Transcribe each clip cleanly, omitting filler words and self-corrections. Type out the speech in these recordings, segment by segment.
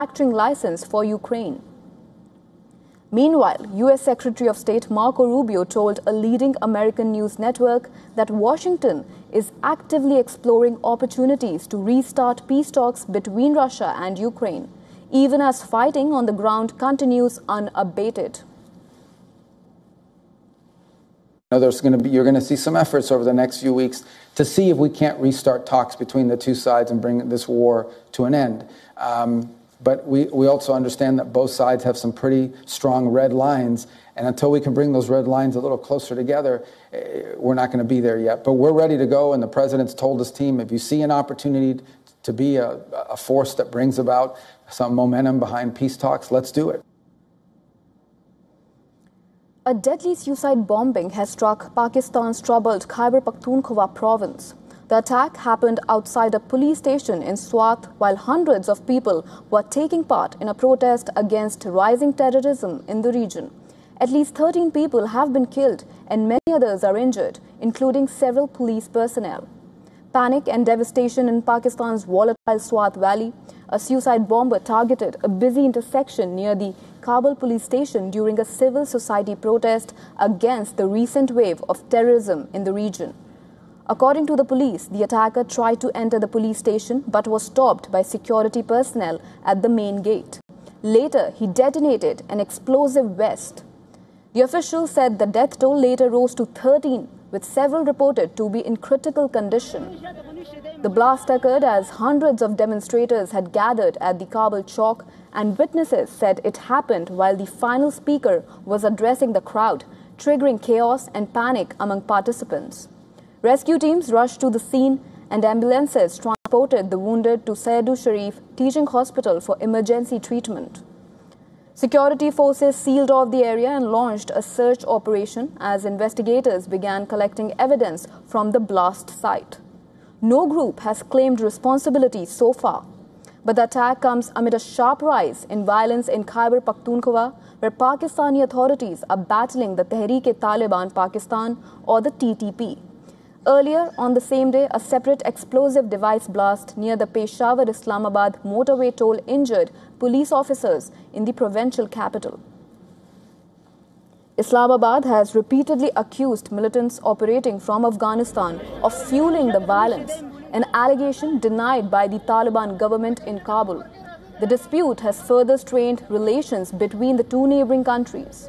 manufacturing license for Ukraine. Meanwhile, U.S. Secretary of State Marco Rubio told a leading American news network that Washington is actively exploring opportunities to restart peace talks between Russia and Ukraine, even as fighting on the ground continues unabated. You're going to see some efforts over the next few weeks to see if we can't restart talks between the two sides and bring this war to an end. But we also understand that both sides have some pretty strong red lines, and until we can bring those red lines a little closer together, we're not going to be there yet. But we're ready to go, and the president's told his team, if you see an opportunity to be a force that brings about some momentum behind peace talks, let's do it. A deadly suicide bombing has struck Pakistan's troubled Khyber Pakhtunkhwa province. The attack happened outside a police station in Swat while hundreds of people were taking part in a protest against rising terrorism in the region. At least 13 people have been killed and many others are injured, including several police personnel. Panic and devastation in Pakistan's volatile Swat Valley. A suicide bomber targeted a busy intersection near the Kabul police station during a civil society protest against the recent wave of terrorism in the region. According to the police, the attacker tried to enter the police station but was stopped by security personnel at the main gate. Later, he detonated an explosive vest. The officials said the death toll later rose to 13, with several reported to be in critical condition. The blast occurred as hundreds of demonstrators had gathered at the Kabul Chowk, and witnesses said it happened while the final speaker was addressing the crowd, triggering chaos and panic among participants. Rescue teams rushed to the scene and ambulances transported the wounded to Sayyidu Sharif Teaching Hospital for emergency treatment. Security forces sealed off the area and launched a search operation as investigators began collecting evidence from the blast site. No group has claimed responsibility so far, but the attack comes amid a sharp rise in violence in Khyber Pakhtunkhwa, where Pakistani authorities are battling the Tehreek-e-Taliban Pakistan, or the TTP. Earlier on the same day, a separate explosive device blast near the Peshawar-Islamabad motorway toll injured police officers in the provincial capital. Islamabad has repeatedly accused militants operating from Afghanistan of fueling the violence, an allegation denied by the Taliban government in Kabul. The dispute has further strained relations between the two neighboring countries.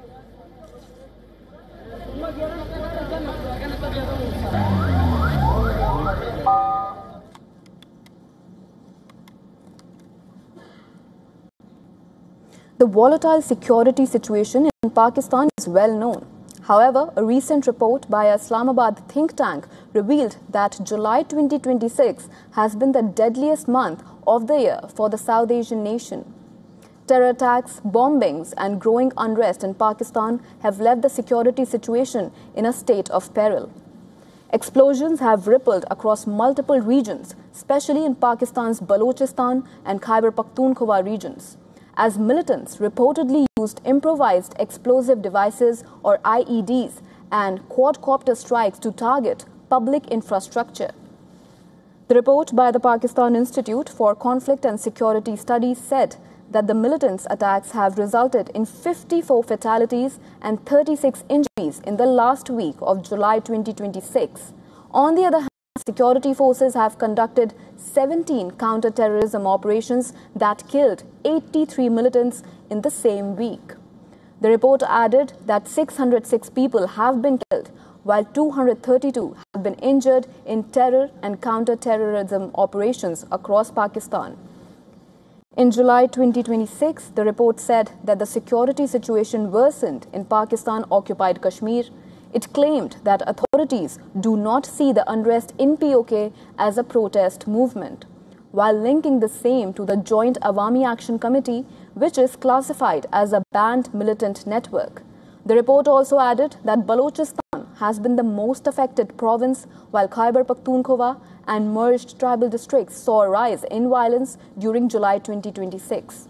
The volatile security situation in Pakistan is well known. However, a recent report by a Islamabad think tank revealed that July 2026 has been the deadliest month of the year for the South Asian nation. Terror attacks, bombings, and growing unrest in Pakistan have left the security situation in a state of peril. Explosions have rippled across multiple regions, especially in Pakistan's Balochistan and Khyber Pakhtunkhwa regions, as militants reportedly used improvised explosive devices or IEDs and quadcopter strikes to target public infrastructure. The report by the Pakistan Institute for Conflict and Security Studies said that the militants' attacks have resulted in 54 fatalities and 36 injuries in the last week of July 2026. On the other hand, security forces have conducted 17 counter-terrorism operations that killed 83 militants in the same week. The report added that 606 people have been killed, while 232 have been injured in terror and counter-terrorism operations across Pakistan. In July 2026, the report said that the security situation worsened in Pakistan-occupied Kashmir. It claimed that authorities do not see the unrest in POK as a protest movement, while linking the same to the Joint Awami Action Committee, which is classified as a banned militant network. The report also added that Balochistan has been the most affected province, while Khyber Pakhtunkhwa and merged tribal districts saw a rise in violence during July 2026.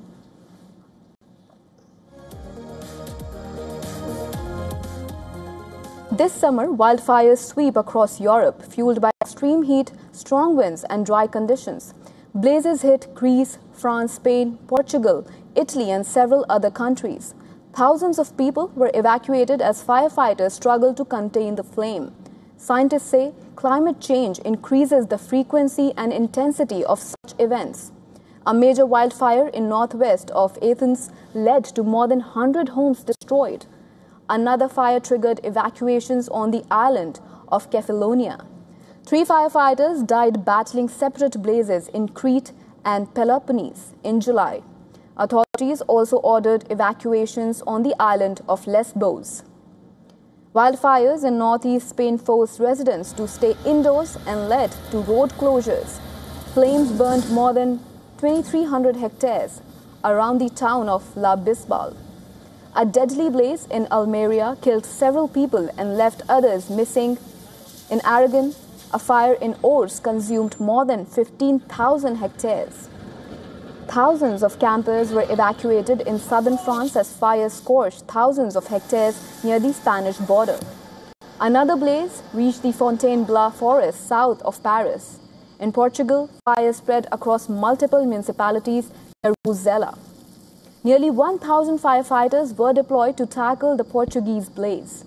This summer, wildfires sweep across Europe, fueled by extreme heat, strong winds and dry conditions. Blazes hit Greece, France, Spain, Portugal, Italy and several other countries. Thousands of people were evacuated as firefighters struggled to contain the flame. Scientists say climate change increases the frequency and intensity of such events. A major wildfire in northwest of Athens led to more than 100 homes destroyed. Another fire triggered evacuations on the island of Kefalonia. 3 firefighters died battling separate blazes in Crete and Peloponnese in July. Authorities also ordered evacuations on the island of Lesbos. Wildfires in northeast Spain forced residents to stay indoors and led to road closures. Flames burned more than 2,300 hectares around the town of La Bisbal. A deadly blaze in Almeria killed several people and left others missing. In Aragon, a fire in Ors consumed more than 15,000 hectares. Thousands of campers were evacuated in southern France as fires scorched thousands of hectares near the Spanish border. Another blaze reached the Fontainebleau forest south of Paris. In Portugal, fires spread across multiple municipalities near Rosella. Nearly 1,000 firefighters were deployed to tackle the Portuguese blaze.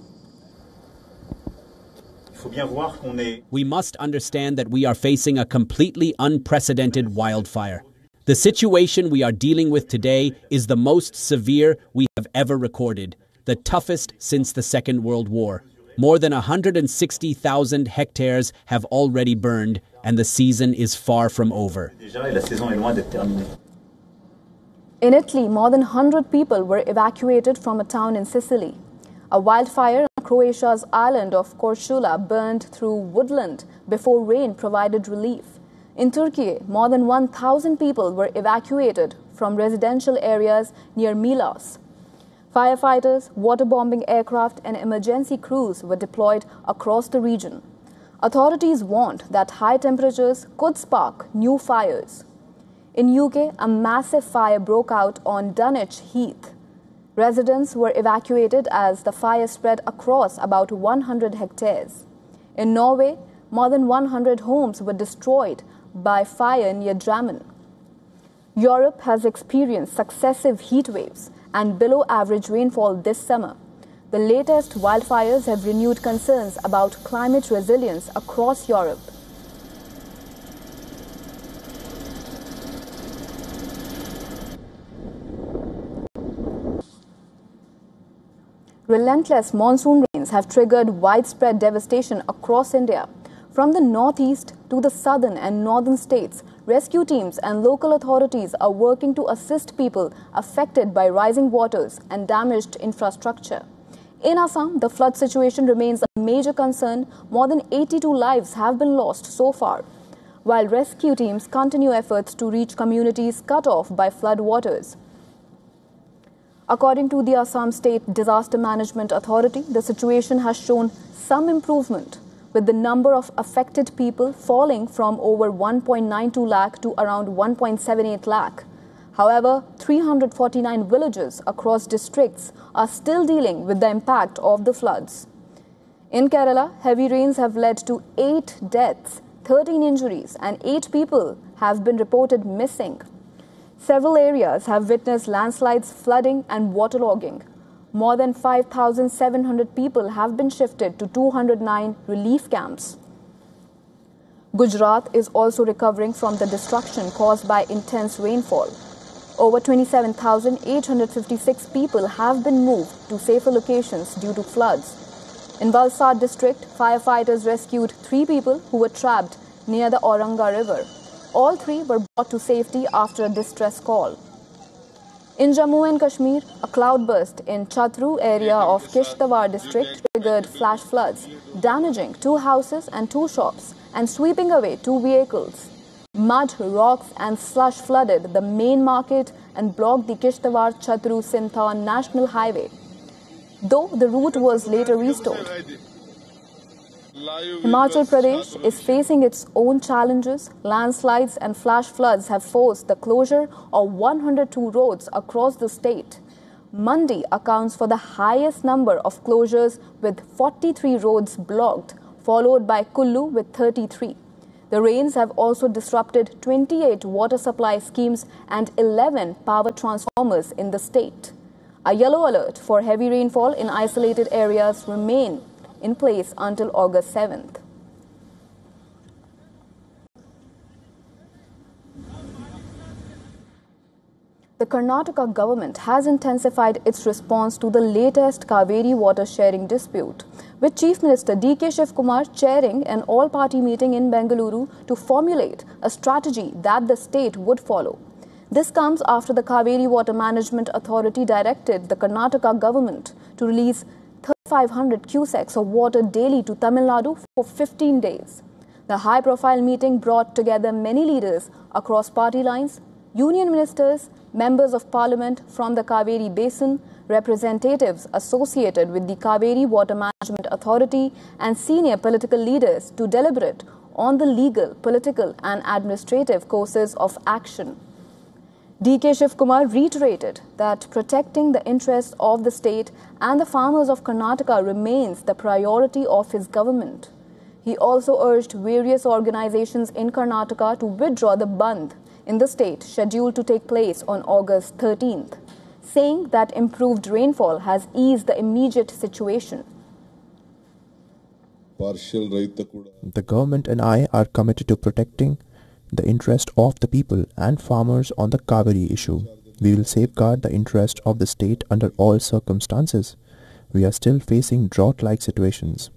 We must understand that we are facing a completely unprecedented wildfire. The situation we are dealing with today is the most severe we have ever recorded, the toughest since the Second World War. More than 160,000 hectares have already burned, and the season is far from over. In Italy, more than 100 people were evacuated from a town in Sicily. A wildfire on Croatia's island of Korčula burned through woodland before rain provided relief. In Turkey, more than 1,000 people were evacuated from residential areas near Milas. Firefighters, waterbombing aircraft and emergency crews were deployed across the region. Authorities warned that high temperatures could spark new fires. In UK, a massive fire broke out on Dunwich Heath. Residents were evacuated as the fire spread across about 100 hectares. In Norway, more than 100 homes were destroyed by fire near Drammen. Europe has experienced successive heat waves and below average rainfall this summer. The latest wildfires have renewed concerns about climate resilience across Europe. Relentless monsoon rains have triggered widespread devastation across India. From the northeast to the southern and northern states, rescue teams and local authorities are working to assist people affected by rising waters and damaged infrastructure. In Assam, the flood situation remains a major concern. More than 82 lives have been lost so far, while rescue teams continue efforts to reach communities cut off by flood waters. According to the Assam State Disaster Management Authority, the situation has shown some improvement, with the number of affected people falling from over 1.92 lakh to around 1.78 lakh. However, 349 villages across districts are still dealing with the impact of the floods. In Kerala, heavy rains have led to 8 deaths, 13 injuries, and 8 people have been reported missing. Several areas have witnessed landslides, flooding, and waterlogging. More than 5,700 people have been shifted to 209 relief camps. Gujarat is also recovering from the destruction caused by intense rainfall. Over 27,856 people have been moved to safer locations due to floods. In Valsad district, firefighters rescued 3 people who were trapped near the Auranga River. All 3 were brought to safety after a distress call. In Jammu and Kashmir, a cloudburst in Chatru area of Kishtawar district triggered flash floods, damaging 2 houses and 2 shops and sweeping away 2 vehicles. Mud, rocks and slush flooded the main market and blocked the Kishtawar-Chatru-Simthon National Highway, though the route was later restored. Himachal Pradesh is facing its own challenges. Landslides and flash floods have forced the closure of 102 roads across the state. Mandi accounts for the highest number of closures with 43 roads blocked, followed by Kullu with 33. The rains have also disrupted 28 water supply schemes and 11 power transformers in the state. A yellow alert for heavy rainfall in isolated areas remain in place until August 7th. The Karnataka government has intensified its response to the latest Kaveri water sharing dispute, with Chief Minister D.K. Shivkumar chairing an all-party meeting in Bengaluru to formulate a strategy that the state would follow. This comes after the Kaveri Water Management Authority directed the Karnataka government to release 3,500 cusecs of water daily to Tamil Nadu for 15 days. The high-profile meeting brought together many leaders across party lines, union ministers, members of parliament from the Kaveri Basin, representatives associated with the Kaveri Water Management Authority, and senior political leaders to deliberate on the legal, political and administrative courses of action. D.K. Shivkumar reiterated that protecting the interests of the state and the farmers of Karnataka remains the priority of his government. He also urged various organizations in Karnataka to withdraw the bandh in the state scheduled to take place on August 13th, saying that improved rainfall has eased the immediate situation. The government and I are committed to protecting the interest of the people and farmers on the Kaveri issue. We will safeguard the interest of the state under all circumstances. We are still facing drought-like situations.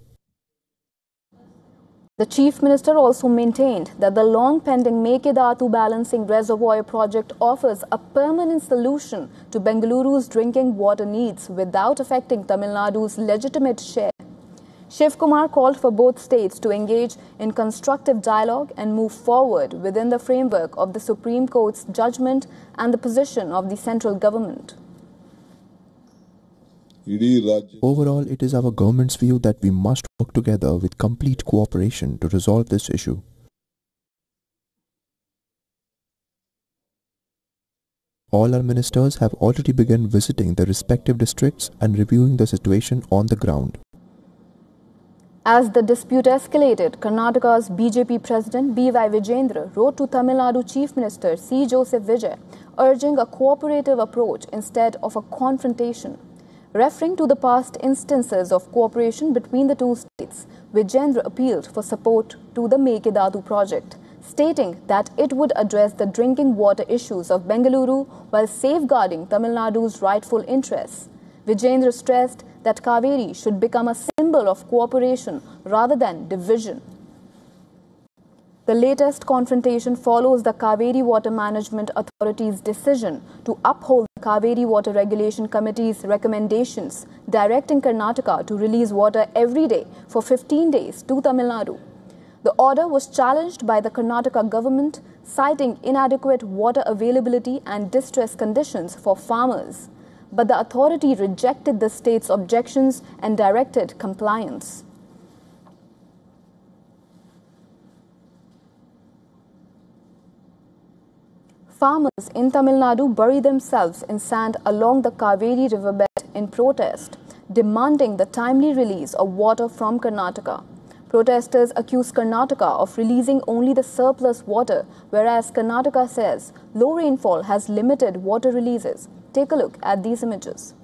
The Chief Minister also maintained that the long-pending Mekedatu Balancing Reservoir project offers a permanent solution to Bengaluru's drinking water needs without affecting Tamil Nadu's legitimate share. Shivkumar called for both states to engage in constructive dialogue and move forward within the framework of the Supreme Court's judgment and the position of the central government. Overall, it is our government's view that we must work together with complete cooperation to resolve this issue. All our ministers have already begun visiting the respective districts and reviewing the situation on the ground. As the dispute escalated, Karnataka's BJP President B.Y. Vijayendra wrote to Tamil Nadu Chief Minister C. Joseph Vijay, urging a cooperative approach instead of a confrontation. Referring to the past instances of cooperation between the two states, Vijayendra appealed for support to the Mekedatu project, stating that it would address the drinking water issues of Bengaluru while safeguarding Tamil Nadu's rightful interests. Vijayendra stressed that Kaveri should become a symbol of cooperation rather than division. The latest confrontation follows the Kaveri Water Management Authority's decision to uphold the Kaveri Water Regulation Committee's recommendations directing Karnataka to release water every day for 15 days to Tamil Nadu. The order was challenged by the Karnataka government, citing inadequate water availability and distress conditions for farmers. But the authority rejected the state's objections and directed compliance. Farmers in Tamil Nadu bury themselves in sand along the Kaveri riverbed in protest, demanding the timely release of water from Karnataka. Protesters accuse Karnataka of releasing only the surplus water, whereas Karnataka says low rainfall has limited water releases. Take a look at these images.